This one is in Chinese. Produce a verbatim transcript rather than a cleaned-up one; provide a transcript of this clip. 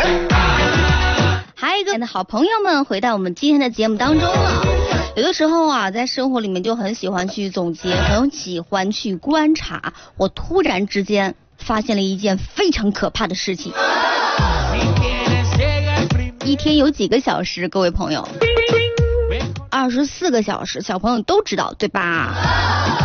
还有一个的好朋友们回到我们今天的节目当中了。有的时候啊，在生活里面就很喜欢去总结，很喜欢去观察。我突然之间发现了一件非常可怕的事情。一天有几个小时，各位朋友？二十四个小时，小朋友都知道，对吧？